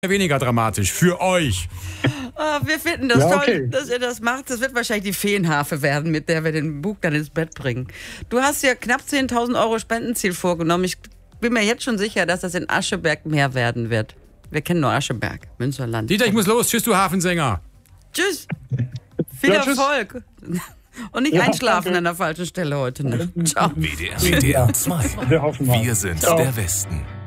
weniger dramatisch. Für euch. Wir finden das toll, dass ihr das macht. Das wird wahrscheinlich die Feenharfe werden, mit der wir den Bug dann ins Bett bringen. Du hast ja knapp 10.000 Euro Spendenziel vorgenommen. Ich bin mir jetzt schon sicher, dass das in Ascheberg mehr werden wird. Wir kennen nur Ascheberg, Münsterland. Dieter, ich muss los. Tschüss, du Hafensänger. Tschüss. Viel Ja, tschüss. Erfolg. Und nicht einschlafen an der falschen Stelle heute Nacht. Ciao. WDR 2. Wir hoffen mal. Wir sind Ciao. der Westen.